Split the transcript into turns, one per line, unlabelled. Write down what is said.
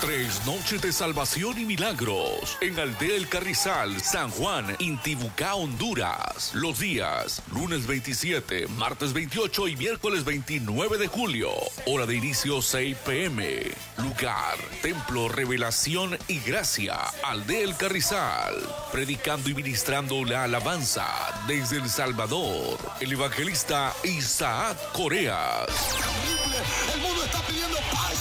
3 noches de salvación y milagros en Aldea El Carrizal, San Juan, Intibucá, Honduras. Los días, lunes 27, martes 28 y miércoles 29 de julio. Hora de inicio 6 p.m. Lugar, Templo Revelación y Gracia, Aldea El Carrizal. Predicando y ministrando la alabanza desde El Salvador, el evangelista Isaac Coreas.